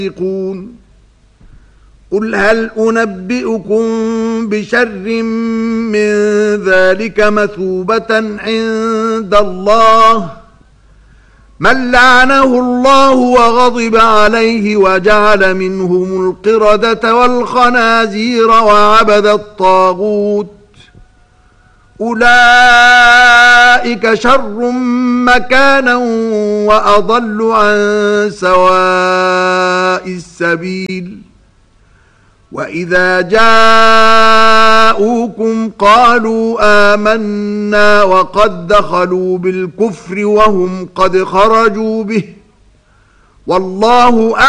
قل هل أنبئكم بشر من ذلك مثوبة عند الله من لعنه الله وغضب عليه وجعل منهم القردة والخنازير وعبد الطاغوت أولئك شر مكانا وأضل عن سواء السبيل وإذا جاءوكم قالوا آمنا وقد دخلوا بالكفر وهم قد خرجوا به والله